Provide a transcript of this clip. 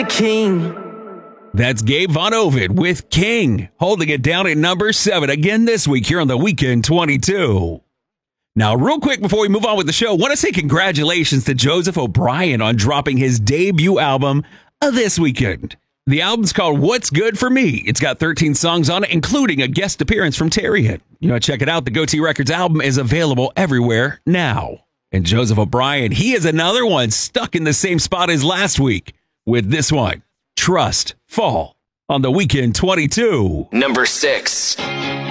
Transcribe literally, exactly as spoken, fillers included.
King. That's Gabe Von Ovid with King, holding it down at number seven again this week here on the Weekend twenty-two. Now, real quick before we move on with the show, I want to say congratulations to Joseph O'Brien on dropping his debut album uh, this weekend. The album's called What's Good For Me. It's got thirteen songs on it, including a guest appearance from Terry Hit. You know, check it out. The Goatee Records album is available everywhere now. And Joseph O'Brien, he is another one stuck in the same spot as last week with this one, Trust Fall, on the Weekend twenty-two. Number six.